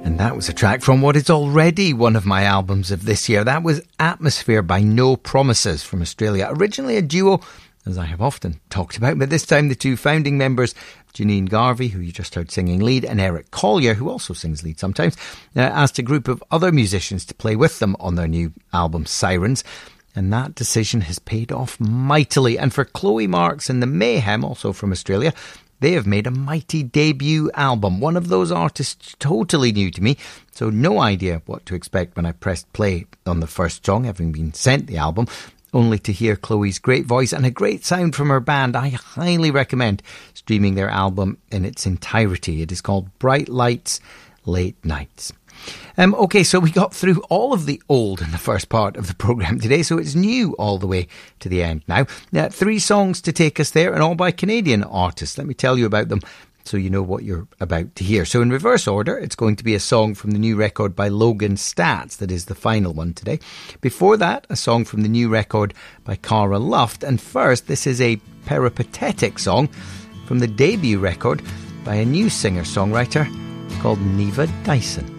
And that was a track from what is already one of my albums of this year. That was Atmosphere by No Promises from Australia. Originally a duo, as I have often talked about, but this time the two founding members, Janine Garvey, who you just heard singing lead, and Eric Collier, who also sings lead sometimes, asked a group of other musicians to play with them on their new album Sirens. And that decision has paid off mightily. And for Chloe Marks and the Mayhem, also from Australia, they have made a mighty debut album. One of those artists totally new to me, so no idea what to expect when I pressed play on the first song, having been sent the album, only to hear Chloe's great voice and a great sound from her band. I highly recommend streaming their album in its entirety. It is called Bright Lights, Late Nights. OK, so we got through all of the old in the first part of the programme today, so it's new all the way to the end now. 3 songs to take us there, and all by Canadian artists. Let me tell you about them so you know what you're about to hear. So in reverse order, it's going to be a song from the new record by Logan Stats that is the final one today. Before that, a song from the new record by Cara Luft. And first, this is a peripatetic song from the debut record by a new singer-songwriter called Neva Dyson.